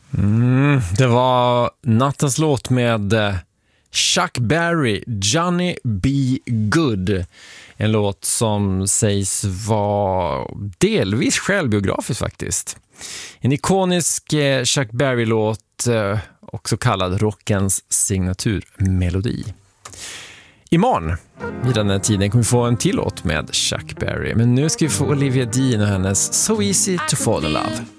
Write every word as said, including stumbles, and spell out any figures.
Mm, det var nattens låt med Chuck Berry, Johnny B. Good. En låt som sägs vara delvis självbiografisk faktiskt. En ikonisk Chuck Berry-låt, också kallad rockens signaturmelodi. Imorgon, vid den här tiden, kommer vi få en till låt med Chuck Berry. Men nu ska vi få Olivia Dean och hennes So Easy to Fall in Love.